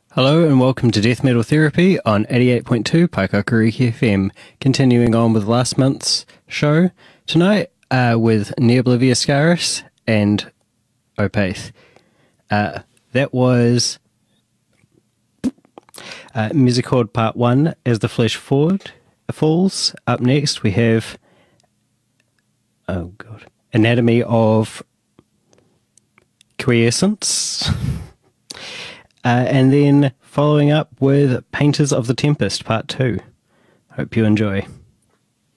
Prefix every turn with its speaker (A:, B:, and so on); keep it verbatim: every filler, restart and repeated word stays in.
A: Hello and welcome to Death Metal Therapy on eighty-eight point two Paikakariki F M. Continuing on with last month's show tonight uh, with Neoblivia Scaris and Opath. Uh, that was uh, Musicord Part one, As the Flesh Forward Falls. Up next we have oh god, Anatomy of Quiescence. Uh, and then following up with Painters of the Tempest, Part two. Hope you enjoy.